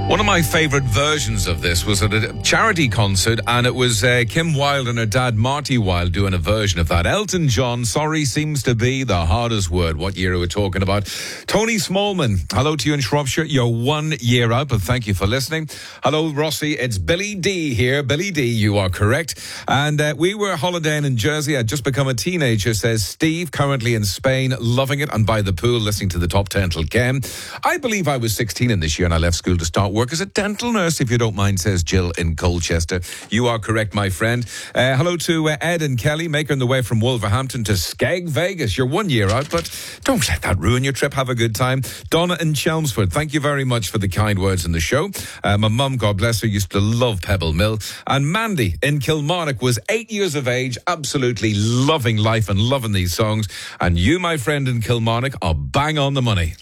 One of my favourite versions of this was at a charity concert, and it was Kim Wilde and her dad Marty Wilde doing a version of that. Elton John, Sorry Seems to Be the Hardest Word. What year are we talking about? Tony Smallman, hello to you in Shropshire. You're 1 year out, but thank you for listening. Hello, Rossi. It's Billy D here. Billy D, you are correct. And we were holidaying in Jersey. I'd just become a teenager, says Steve, currently in Spain, loving it and by the pool, listening to the Top 10 till Ken. I believe I was 16 in this year and I left school to start work as a dental nurse, if you don't mind, says Jill in Colchester. You are correct, my friend. Hello to Ed and Kelly, making the way from Wolverhampton to Skeg, Vegas. You're 1 year out, but don't let that ruin your trip. Have a good time. Donna in Chelmsford, thank you very much for the kind words in the show. My mum, God bless her, used to love Pebble Mill. And Mandy in Kilmarnock was 8 years of age, absolutely loving life and loving these songs. And you, my friend in Kilmarnock, are bang on the money.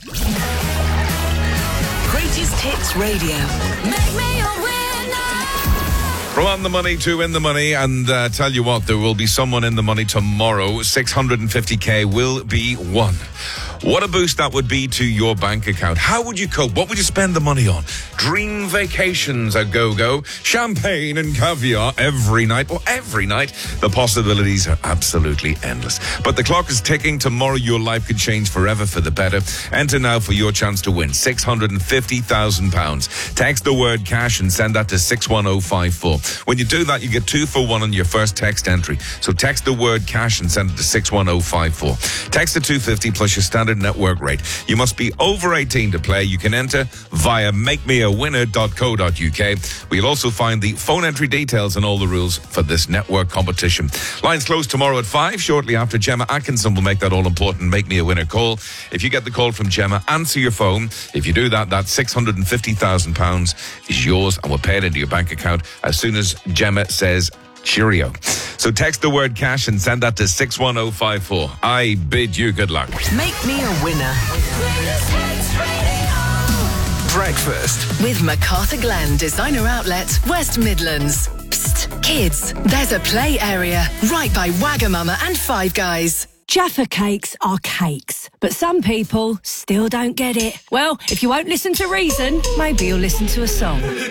Greatest Hits Radio. Make me a winner. From on the money to in the money, and tell you what, there will be someone in the money tomorrow. 650k will be won. What a boost that would be to your bank account. How would you cope? What would you spend the money on? Dream vacations a go-go. Champagne and caviar every night. Well, every night. The possibilities are absolutely endless. But the clock is ticking. Tomorrow your life could change forever for the better. Enter now for your chance to win £650,000. Text the word cash and send that to 61054. When you do that, you get 2 for 1 on your first text entry. So text the word cash and send it to 61054. Text the 250 plus your standard network rate. You must be over 18 to play. You can enter via makemeawinner.co.uk. We'll also find the phone entry details and all the rules for this network competition. Lines close tomorrow at 5. Shortly after, Gemma Atkinson will make that all-important Make Me a Winner call. If you get the call from Gemma, answer your phone. If you do that, that £650,000 is yours and we'll pay it into your bank account as soon as Gemma says cheerio. So text the word cash and send that to 61054. I bid you good luck. Make me a winner. Breakfast With MacArthur Glen Designer Outlets, West Midlands. Psst, kids, there's a play area right by Wagamama and Five Guys. Jaffa cakes are cakes, but some people still don't get it. Well, if you won't listen to reason, maybe you'll listen to a song.